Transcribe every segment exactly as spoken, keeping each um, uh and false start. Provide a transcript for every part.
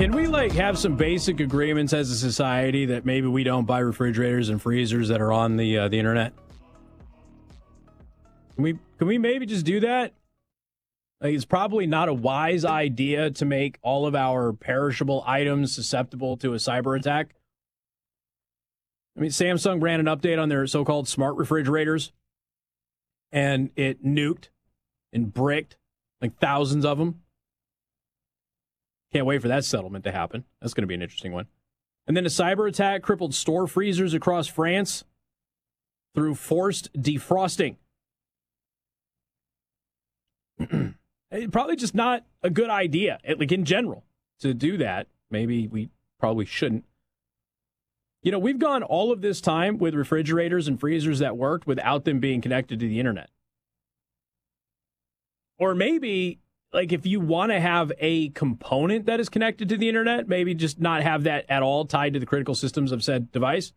Can we, like, have some basic agreements as a society that maybe we don't buy refrigerators and freezers that are on the uh, the internet? Can we, can we maybe just do that? Like, it's probably not a wise idea to make all of our perishable items susceptible to a cyber attack. I mean, Samsung ran an update on their so-called smart refrigerators, and it nuked and bricked like thousands of them. Can't wait for that settlement to happen. That's going to be an interesting one. And then a cyber attack crippled store freezers across France through forced defrosting. Probably just not a good idea, like in general, to do that. Maybe we probably shouldn't. You know, we've gone all of this time with refrigerators and freezers that worked without them being connected to the internet. Or maybe, like, if you want to have a component that is connected to the internet, maybe just not have that at all tied to the critical systems of said device.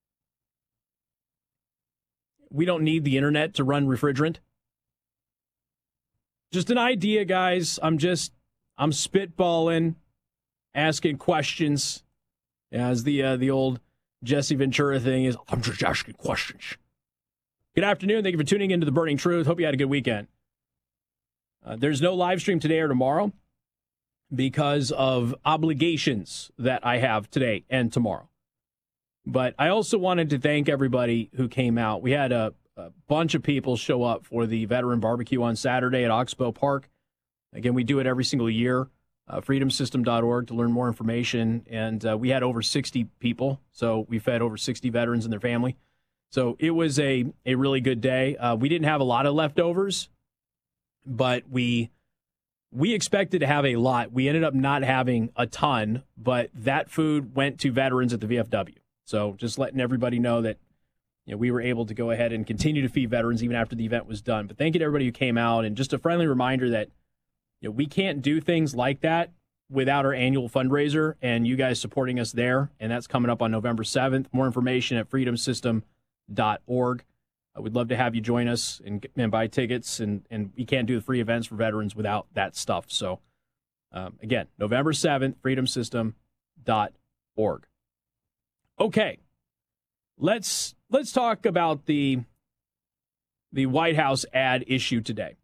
We don't need the internet to run refrigerant. Just an idea, guys. I'm just, I'm spitballing, asking questions. As the uh, the old Jesse Ventura thing is, I'm just asking questions. Good afternoon. Thank you for tuning into The Burning Truth. Hope you had a good weekend. Uh, there's no live stream today or tomorrow because of obligations that I have today and tomorrow. But I also wanted to thank everybody who came out. We had a, a bunch of people show up for the Veteran Barbecue on Saturday at Oxbow Park. Again, we do it every single year. Uh, freedom system dot org to learn more information. And uh, we had over sixty people. So we fed over sixty veterans and their family. So it was a, a really good day. Uh, we didn't have a lot of leftovers, but we we expected to have a lot. We ended up not having a ton, but that food went to veterans at the V F W. So just letting everybody know that, you know, we were able to go ahead and continue to feed veterans even after the event was done. But thank you to everybody who came out. And just a friendly reminder that, you know, we can't do things like that without our annual fundraiser and you guys supporting us there. And that's coming up on November seventh. More information at freedom system dot org. Uh, we'd love to have you join us and, and buy tickets. And, and we can't do the free events for veterans without that stuff. So, um, again, November seventh, freedom system dot org. Okay, let's let's talk about the the White House ad issue today.